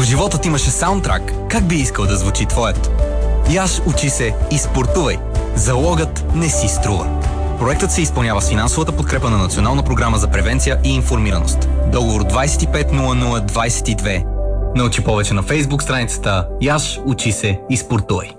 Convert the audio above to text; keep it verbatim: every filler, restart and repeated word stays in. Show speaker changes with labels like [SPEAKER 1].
[SPEAKER 1] животът имаше саундтрак, как би искал да звучи твоят? Яш, учи се и спортувай. Залогът не си струва. Проектът се изпълнява с финансовата подкрепа на Национална програма за превенция и информираност. Договор двайсет и пет нула нула двайсет и две. Научи повече на Фейсбук страницата Яш, учи се и спортувай.